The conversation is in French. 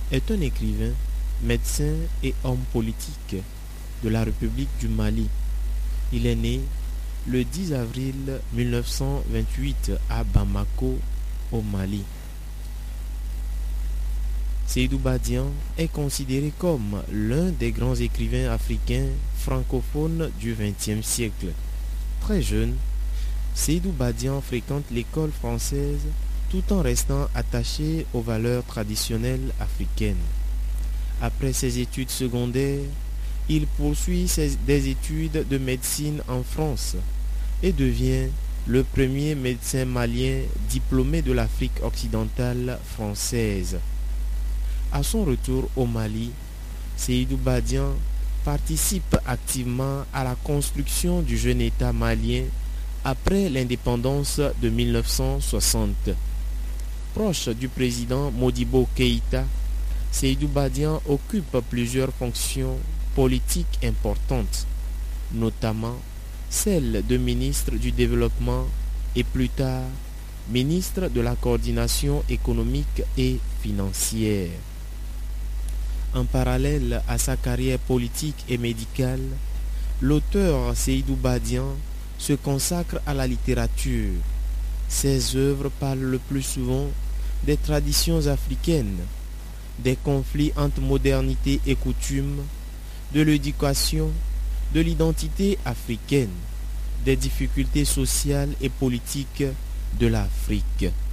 est un écrivain, médecin et homme politique de la République du Mali. Il est né le 10 avril 1928 à Bamako, au Mali. Seydou Badian est considéré comme l'un des grands écrivains africains francophones du XXe siècle. Très jeune, Seydou Badian fréquente l'école française tout en restant attaché aux valeurs traditionnelles africaines. Après ses études secondaires, il poursuit des études de médecine en France et devient le premier médecin malien diplômé de l'Afrique occidentale française. À son retour au Mali, Seydou Badian participe activement à la construction du jeune État malien après l'indépendance de 1960. Proche du président Modibo Keïta, Seydou Badian occupe plusieurs fonctions politiques importantes, notamment celle de ministre du Développement et plus tard ministre de la Coordination économique et financière. En parallèle à sa carrière politique et médicale, l'auteur Seydou Badian se consacre à la littérature. Ses œuvres parlent le plus souvent des traditions africaines, des conflits entre modernité et coutume, de l'éducation, de l'identité africaine, des difficultés sociales et politiques de l'Afrique.